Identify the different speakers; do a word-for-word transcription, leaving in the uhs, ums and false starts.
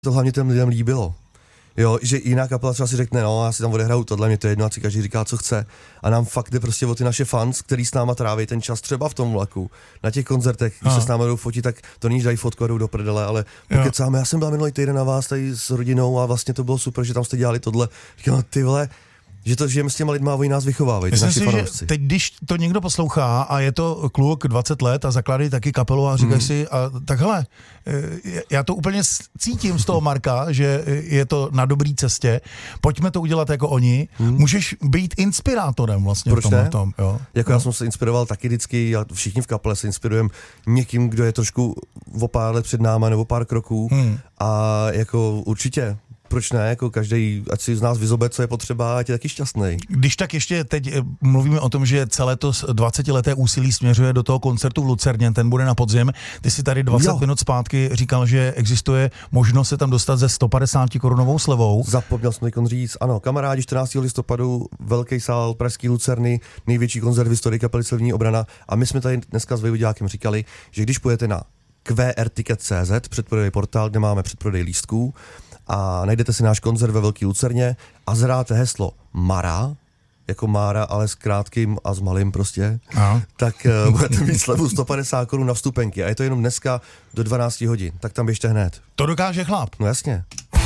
Speaker 1: to hlavně těm lidem líbilo. Jo, že jiná kapela třeba si řekne, no, já si tam odehraju tohle, mě to je jedno, a si každý říká, co chce. A nám fakt jde prostě o ty naše fans, který s náma tráví ten čas třeba v tom vlaku, na těch koncertech, když se s náma jdou fotit, tak to není, že dají fotku a jdou do prdele, ale pokud sáme, já jsem byl minulý týden na vás tady s rodinou a vlastně to bylo super, že tam jste dělali tohle. Říkám, ty vole, že to žijeme s těma lidma a oni nás vychovávají, naši fanoušci.
Speaker 2: Teď, když to někdo poslouchá a je to kluk dvacet let a zakládají taky kapelu a říkají mm. si, a tak hele, já to úplně cítím z toho Marka, že je to na dobrý cestě, pojďme to udělat jako oni, mm. můžeš být inspirátorem vlastně.
Speaker 1: Proč
Speaker 2: v tom,
Speaker 1: ne?
Speaker 2: V tom, jo?
Speaker 1: Jako
Speaker 2: no.
Speaker 1: já jsem se inspiroval taky vždycky, a všichni v kapele se inspirujeme někým, kdo je trošku o pár let před náma nebo pár kroků mm. a jako určitě. Proč ne, jako každý, ať si z nás vyzobe, co je potřeba, ať je taky šťastný.
Speaker 2: Když tak ještě teď mluvíme o tom, že celé to dvacetileté úsilí směřuje do toho koncertu v Lucerně, ten bude na podzim. Ty si tady dvacet jo. minut zpátky říkal, že existuje možnost se tam dostat ze sto padesát korunovou slevou.
Speaker 1: Zapomněl jsem teď říct, ano, kamarádi, čtrnáctého listopadu, velký sál pražský Lucerny, největší koncert v historii kapely Slevní obrana, a my jsme tady dneska s Vejvoďákem říkali, že když půjdete na q r ticket tečka c z, předprodej portál, kde máme předprodej lístků, a najdete si náš koncert ve Velký Lucerně a zadáte heslo Mara, jako Mára, ale s krátkým a s malým prostě, Aha. tak uh, budete mít slevu sto padesát korun na vstupenky a je to jenom dneska do dvanácti hodin, tak tam běžte hned.
Speaker 2: To dokáže chlap.
Speaker 1: No jasně.